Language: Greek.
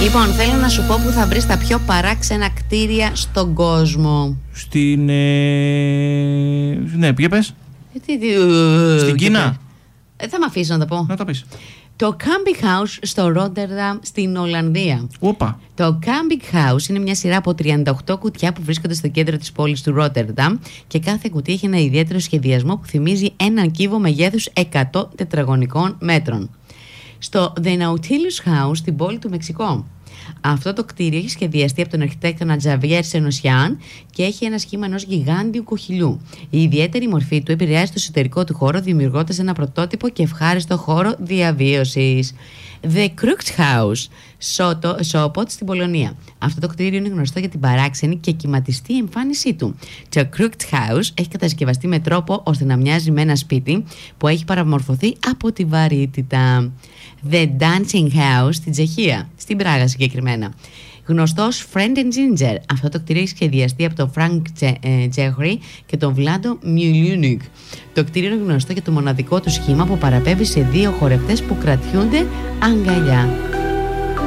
Λοιπόν, θέλω να σου πω που θα βρεις τα πιο παράξενα κτίρια στον κόσμο. Ναι, πήγε πες. Στην Κίνα. Θα με αφήσω να τα πω. Να τα πεις. Το Camping House στο Ρότερνταμ στην Ολλανδία. Οπα. Το Camping House είναι μια σειρά από 38 κουτιά που βρίσκονται στο κέντρο της πόλης του Ρότερνταμ και κάθε κουτί έχει ένα ιδιαίτερο σχεδιασμό που θυμίζει έναν κύβο μεγέθους 100 τετραγωνικών μέτρων. Στο The Nautilus House στην πόλη του Μεξικό. Αυτό το κτίριο έχει σχεδιαστεί από τον αρχιτέκτονα Τζαβιέρ Σενοσιάν και έχει ένα σχήμα ενός γιγάντιου κοχυλιού. Η ιδιαίτερη μορφή του επηρεάζει το εσωτερικό του χώρο, δημιουργώντας ένα πρωτότυπο και ευχάριστο χώρο διαβίωσης. The Crooked House, Σόποτ στην Πολωνία. Αυτό το κτίριο είναι γνωστό για την παράξενη και κυματιστή εμφάνισή του. Το Crooked House έχει κατασκευαστεί με τρόπο ώστε να μοιάζει με ένα σπίτι που έχει παραμορφωθεί από τη βαρύτητα. The Dancing House στην Τσεχία, στην Πράγα συγκεκριμένα. Γνωστός Friend and Ginger. Αυτό το κτίριο έχει σχεδιαστεί από τον Frank Jeffrey και τον Vlado Milunik. Το κτίριο είναι γνωστό για το μοναδικό του σχήμα που παραπέμπει σε δύο χορευτές που κρατιούνται αγκαλιά.